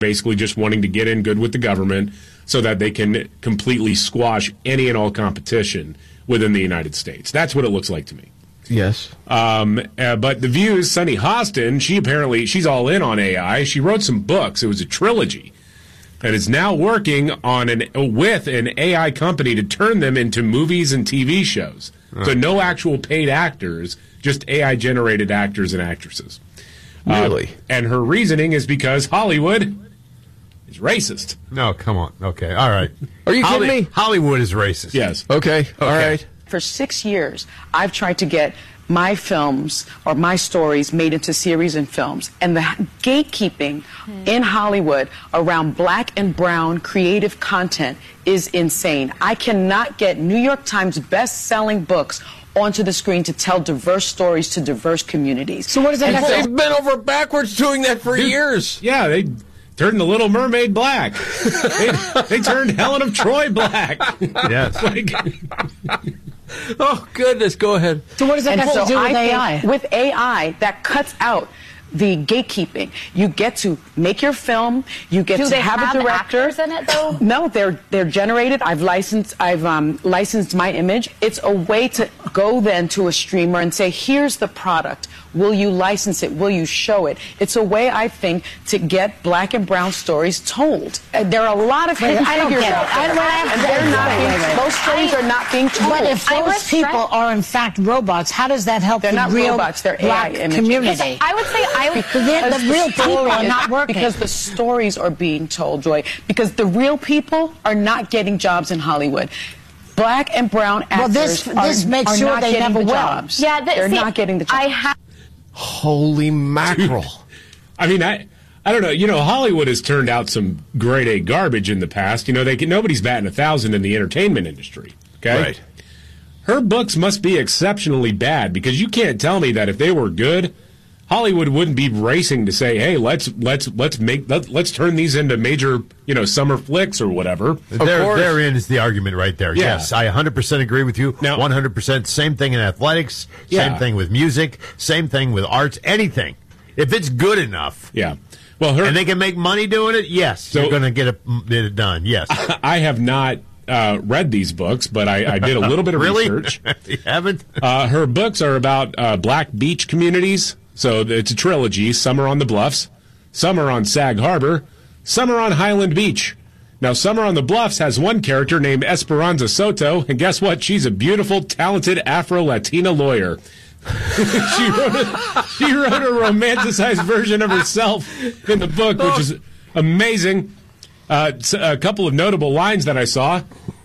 basically just wanting to get in good with the government so that they can completely squash any and all competition within the United States. That's what it looks like to me. Yes. But The View's Sunny Hostin, she's all in on AI. She wrote some books. It was a trilogy. And is now working on with an AI company to turn them into movies and TV shows. So no actual paid actors, just AI-generated actors and actresses. Really? And her reasoning is because Hollywood is racist. No, come on. Okay, all right. Are you kidding me? Hollywood is racist. Yes. Okay, all right. For 6 years, I've tried to get my films or my stories made into series and films. And the gatekeeping in Hollywood around black and brown creative content is insane. I cannot get New York Times best-selling books onto the screen to tell diverse stories to diverse communities. So what does that have to... They've been over backwards doing that for years. Yeah, they turned The Little Mermaid black. they turned Helen of Troy black. Yes. Oh, goodness. Go ahead. So what does that have to do with AI? With AI, that cuts out the gatekeeping. You get to make your film. You get to have a director. Actors in it, though? No, they're generated. I've licensed my image. It's a way to go then to a streamer and say, here's the product. Will you license it? Will you show it? It's a way, I think, to get black and brown stories told. There are a lot of hidden figures out there. Those stories are not being told. But if those people are in fact robots, how does that help the real robots, they're black AI community? I would say the real people are not working. Because the stories are being told, Joy. Because the real people are not getting jobs in Hollywood. Black and brown actors this makes sure not they getting never the will. jobs. Yeah, they're not getting the jobs. Holy mackerel. I mean, I don't know. You know, Hollywood has turned out some grade A garbage in the past. You know, nobody's batting 1,000 in the entertainment industry. Okay? Right. Her books must be exceptionally bad because you can't tell me that if they were good, Hollywood wouldn't be racing to say, "Hey, let's turn these into major, summer flicks or whatever." Therein is the argument right there. Yeah. Yes, I 100% agree with you. Now, 100%. Same thing in athletics. Same thing with music. Same thing with arts. Anything. If it's good enough. Yeah. Well, and they can make money doing it. Yes, they're going to get it done. Yes. I have not read these books, but I did a little bit of research. You haven't? Her books are about black beach communities. So it's a trilogy. Some are on the Bluffs, some are on Sag Harbor, some are on Highland Beach. Now, Summer on the Bluffs has one character named Esperanza Soto, and guess what? She's a beautiful, talented Afro-Latina lawyer. She wrote a romanticized version of herself in the book, which is amazing. A couple of notable lines that I saw.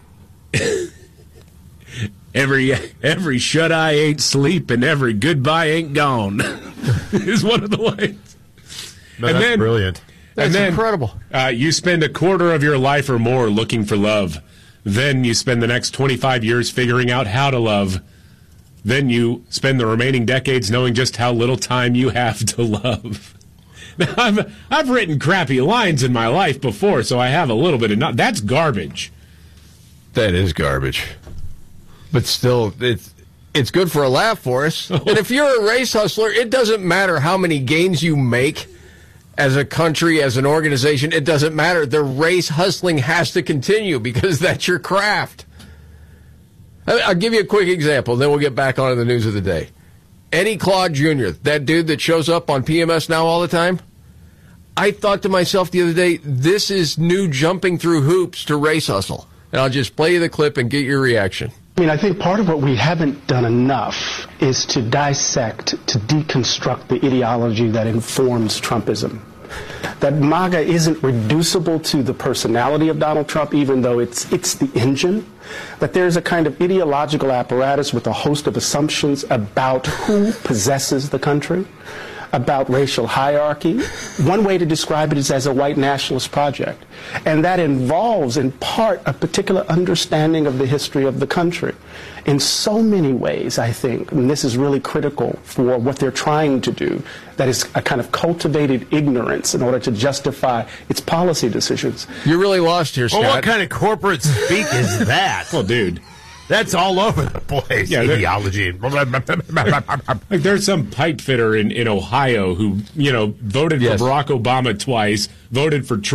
Every shut-eye ain't sleep and every goodbye ain't gone is one of the lines. No, that's brilliant. That's incredible. You spend a quarter of your life or more looking for love. Then you spend the next 25 years figuring out how to love. Then you spend the remaining decades knowing just how little time you have to love. Now, I've written crappy lines in my life before, so I have a little bit of... That's garbage. That is garbage. But still, it's good for a laugh for us. And if you're a race hustler, it doesn't matter how many gains you make as a country, as an organization. It doesn't matter. The race hustling has to continue because that's your craft. I'll give you a quick example, then we'll get back on to the news of the day. Eddie Claude Jr., that dude that shows up on PMS Now all the time, I thought to myself the other day, this is new jumping through hoops to race hustle. And I'll just play you the clip and get your reaction. I think part of what we haven't done enough is to dissect, to deconstruct the ideology that informs Trumpism. That MAGA isn't reducible to the personality of Donald Trump, even though it's the engine. That there's a kind of ideological apparatus with a host of assumptions about who possesses the country, about racial hierarchy. One way to describe it is as a white nationalist project. And that involves, in part, a particular understanding of the history of the country. In so many ways, I think, and this is really critical for what they're trying to do, that is a kind of cultivated ignorance in order to justify its policy decisions. You're really lost here, Scott. Well, what kind of corporate speak is that? Well, dude, That's all over the place. Yeah, ideology. Like there's some pipe fitter in Ohio who, voted for Barack Obama twice, voted for Trump